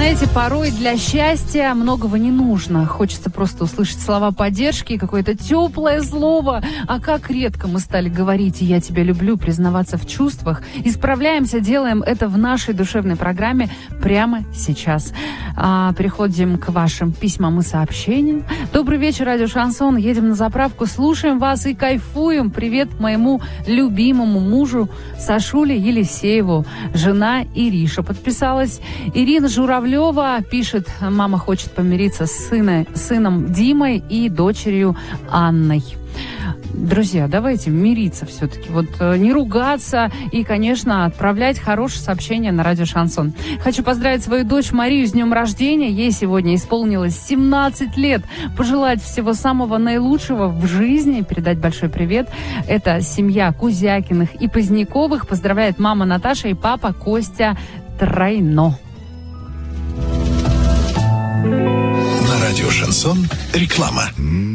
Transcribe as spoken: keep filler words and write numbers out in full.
Знаете, порой для счастья многого не нужно. Хочется просто услышать слова поддержки, какое-то теплое слово. А как редко мы стали говорить «я тебя люблю», признаваться в чувствах. Исправляемся, делаем это в нашей душевной программе прямо сейчас. А, переходим к вашим письмам и сообщениям. Добрый вечер, радио Шансон. Едем на заправку, слушаем вас и кайфуем. Привет моему любимому мужу Сашуле Елисееву. Жена Ириша подписалась. Ирина Журавлева пишет, мама хочет помириться с сына, сыном Димой и дочерью Анной. Друзья, давайте мириться все-таки. Вот не ругаться и, конечно, отправлять хорошие сообщения на радио Шансон. Хочу поздравить свою дочь Марию с днем рождения. Ей сегодня исполнилось семнадцать лет. Пожелать всего самого наилучшего в жизни. Передать большой привет. Это семья Кузякиных и Поздняковых. Поздравляет мама Наташа и папа Костя Тройно. На радио Шансон реклама.